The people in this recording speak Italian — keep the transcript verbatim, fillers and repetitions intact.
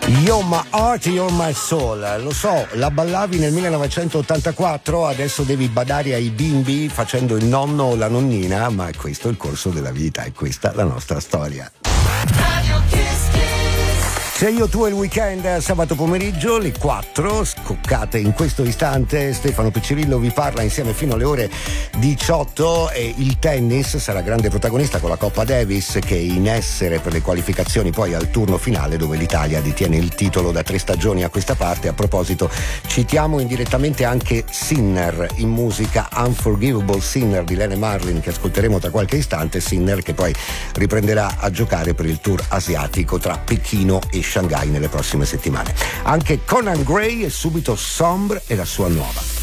You're my heart, you're my soul. Lo so, la ballavi nel millenovecentottantaquattro, adesso devi badare ai bimbi facendo il nonno o la nonnina, ma questo è il corso della vita e questa la nostra storia. Se io, tu e il weekend, sabato pomeriggio, le quattro, scoccate in questo istante. Stefano Piccirillo vi parla insieme fino alle ore diciotto e il tennis sarà grande protagonista con la Coppa Davis che è in essere per le qualificazioni poi al turno finale dove l'Italia detiene il titolo da tre stagioni a questa parte. A proposito, citiamo indirettamente anche Sinner in musica, Unforgivable Sinner di Lene Marlin, che ascolteremo tra qualche istante. Sinner che poi riprenderà a giocare per il tour asiatico tra Pechino e Shanghai nelle prossime settimane. Anche Conan Gray e subito Sombre e la sua nuova.